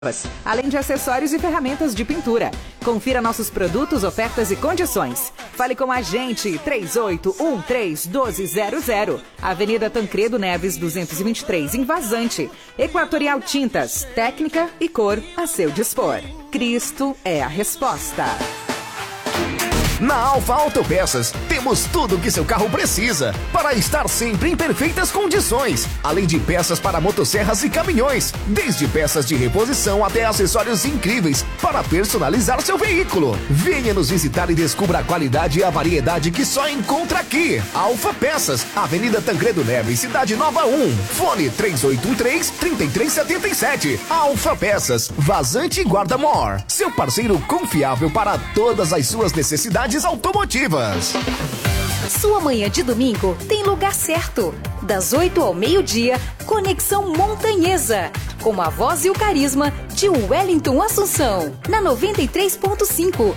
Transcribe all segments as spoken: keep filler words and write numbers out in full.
além de acessórios e ferramentas de pintura. Confira nossos produtos, ofertas e condições. Fale com a gente, três oito um três, um dois zero zero. Avenida Tancredo Neves, duzentos e vinte e três, em Vazante. Equatorial Tintas, técnica e cor a seu dispor. Cristo é a resposta. Na Alfa Autopeças, temos tudo o que seu carro precisa para estar sempre em perfeitas condições. Além de peças para motosserras e caminhões, desde peças de reposição até acessórios incríveis para personalizar seu veículo. Venha nos visitar e descubra a qualidade e a variedade que só encontra aqui. Alfa Peças, Avenida Tancredo Neves, Cidade Nova um. Fone três oito um três, três três sete sete. Alfa Peças, Vazante e Guarda-Mor. Seu parceiro confiável para todas as suas necessidades automotivas. Sua manhã de domingo tem lugar certo. Das oito ao meio-dia, Conexão Montanhesa. Com a voz e o carisma de Wellington Assunção. Na noventa e três ponto cinco.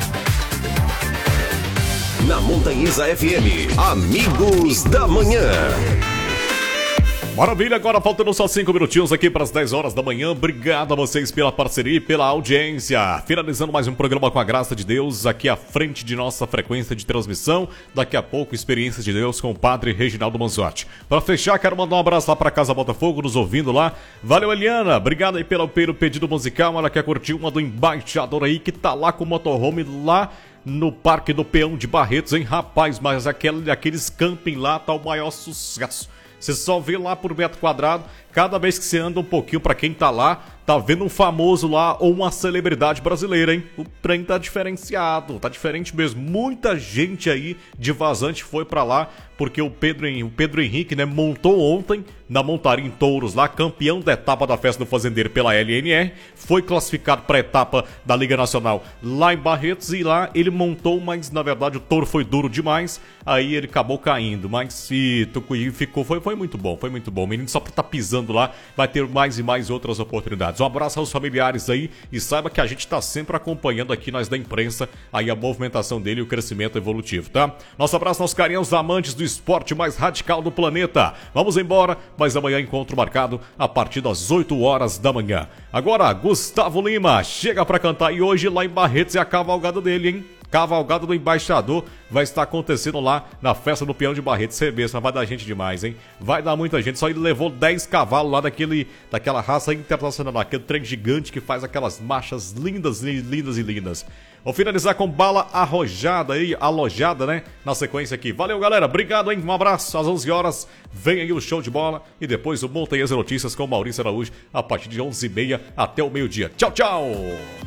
Na Montanhesa F M, Amigos da Manhã. Maravilha, agora faltando só cinco minutinhos aqui para as dez horas da manhã. Obrigado a vocês pela parceria e pela audiência. Finalizando mais um programa com a graça de Deus, aqui à frente de nossa frequência de transmissão. Daqui a pouco, Experiências de Deus com o Padre Reginaldo Manzotti. Para fechar, quero mandar um abraço lá para Casa Botafogo, nos ouvindo lá. Valeu, Eliana. Obrigado aí pelo, pelo pedido musical. Ela quer curtir uma do embaixador aí que tá lá com o motorhome lá no Parque do Peão de Barretos, hein? Rapaz, mas aquele, aqueles camping lá tá o maior sucesso. Você só vê lá por metro quadrado, cada vez que você anda um pouquinho, pra quem tá lá, tá vendo um famoso lá ou uma celebridade brasileira, hein? O trem tá diferenciado, tá diferente mesmo. Muita gente aí de Vazante foi pra lá, porque o Pedro, o Pedro Henrique, né, montou ontem na montaria em Touros lá, campeão da etapa da Festa do Fazendeiro pela L N R, foi classificado pra etapa da Liga Nacional lá em Barretos e lá ele montou, mas na verdade o touro foi duro demais, aí ele acabou caindo, mas se Tucuí ficou, foi, foi muito bom, foi muito bom. O menino só pra tá pisando lá, vai ter mais e mais outras oportunidades. Um abraço aos familiares aí e saiba que a gente tá sempre acompanhando aqui, nós da imprensa, aí a movimentação dele e o crescimento evolutivo, tá? Nosso abraço aos carinhos amantes do esporte mais radical do planeta. Vamos embora, mas amanhã encontro marcado a partir das oito horas da manhã. Agora, Gustavo Lima chega pra cantar e hoje lá em Barretos é a cavalgada dele, hein? Cavalgada do Embaixador vai estar acontecendo lá na festa do Peão de Barretos. Você vê, vai dar gente demais, hein? Vai dar muita gente. Só ele levou dez cavalos lá daquele, daquela raça internacional, aquele trem gigante que faz aquelas marchas lindas, lindas e lindas. Vou finalizar com bala arrojada aí, alojada, né? Na sequência aqui. Valeu, galera. Obrigado, hein? Um abraço. Às onze horas vem aí o show de bola e depois o Montanhesa Notícias com Maurício Araújo a partir de onze e meia até o meio-dia. Tchau, tchau!